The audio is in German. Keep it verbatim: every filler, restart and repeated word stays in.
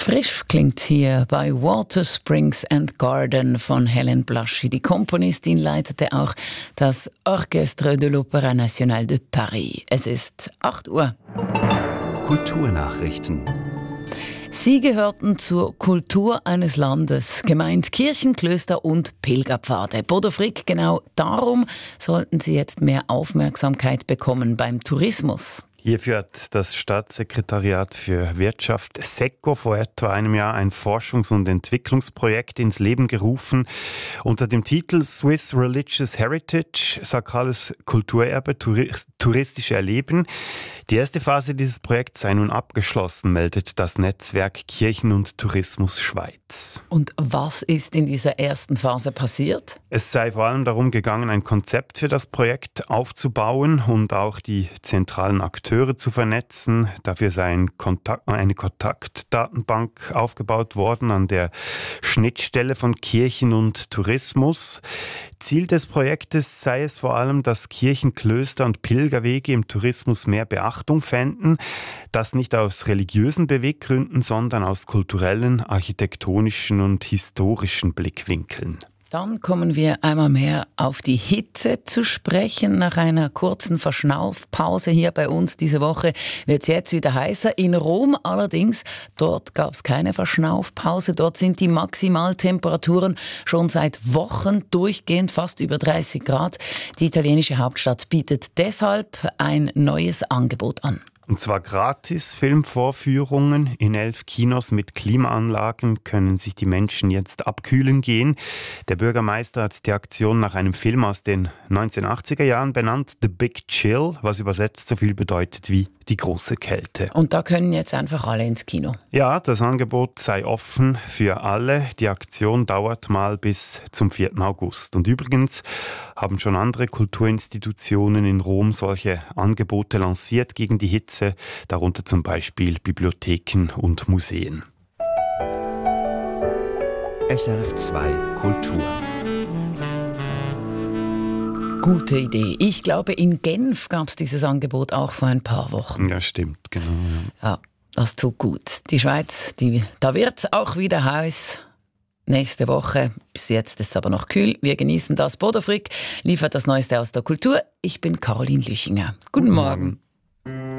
Frisch klingt hier bei Water Springs and Garden von Helen Blaschi. Die Komponistin leitete auch das Orchestre de l'Opéra National de Paris. Es ist acht Uhr. Kulturnachrichten. Sie gehörten zur Kultur eines Landes, gemeint Kirchen, Klöster und Pilgerpfade. Bodo Frick, genau darum sollten sie jetzt mehr Aufmerksamkeit bekommen beim Tourismus. Hierfür hat das Staatssekretariat für Wirtschaft SECO vor etwa einem Jahr ein Forschungs- und Entwicklungsprojekt ins Leben gerufen unter dem Titel Swiss Religious Heritage, sakrales Kulturerbe, touristische Erleben. Die erste Phase dieses Projekts sei nun abgeschlossen, meldet das Netzwerk Kirchen und Tourismus Schweiz. Und was ist in dieser ersten Phase passiert? Es sei vor allem darum gegangen, ein Konzept für das Projekt aufzubauen und auch die zentralen Akteure zu vernetzen. Dafür sei ein Kontakt, eine Kontaktdatenbank aufgebaut worden an der Schnittstelle von Kirchen und Tourismus. Ziel des Projektes sei es vor allem, dass Kirchen, Klöster und Pilgerwege im Tourismus mehr Beachtung fänden. Das nicht aus religiösen Beweggründen, sondern aus kulturellen, architektonischen und historischen Blickwinkeln. Dann kommen wir einmal mehr auf die Hitze zu sprechen. Nach einer kurzen Verschnaufpause hier bei uns diese Woche wird es jetzt wieder heißer. In Rom allerdings, dort gab es keine Verschnaufpause. Dort sind die Maximaltemperaturen schon seit Wochen durchgehend fast über dreißig Grad. Die italienische Hauptstadt bietet deshalb ein neues Angebot an. Und zwar gratis Filmvorführungen. In elf Kinos mit Klimaanlagen können sich die Menschen jetzt abkühlen gehen. Der Bürgermeister hat die Aktion nach einem Film aus den neunzehnhundertachtziger Jahren benannt, The Big Chill, was übersetzt so viel bedeutet wie die große Kälte. Und da können jetzt einfach alle ins Kino? Ja, das Angebot sei offen für alle. Die Aktion dauert mal bis zum vierten August. Und übrigens haben schon andere Kulturinstitutionen in Rom solche Angebote lanciert gegen die Hitze, darunter zum Beispiel Bibliotheken und Museen. S R F zwei Kultur. Gute Idee. Ich glaube, in Genf gab es dieses Angebot auch vor ein paar Wochen. Ja, stimmt, genau. Ja, ja das tut gut. Die Schweiz, die, da wird es auch wieder heiß. Nächste Woche. Bis jetzt ist es aber noch kühl. Wir genießen das. Bodo Frick liefert das Neueste aus der Kultur. Ich bin Caroline Lüchinger. Guten, Guten Morgen. Morgen.